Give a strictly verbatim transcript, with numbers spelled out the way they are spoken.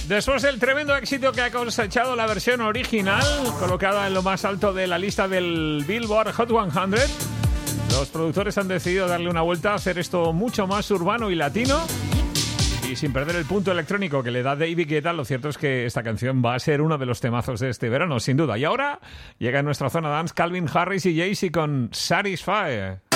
Después del tremendo éxito que ha cosechado la versión original, colocada en lo más alto de la lista del Billboard Hot cien, los productores han decidido darle una vuelta, a hacer esto mucho más urbano y latino. Y sin perder el punto electrónico que le da David Guetta, lo cierto es que esta canción va a ser uno de los temazos de este verano, sin duda. Y ahora llega a nuestra zona dance Calvin Harris y Jay-Z con Satisfy.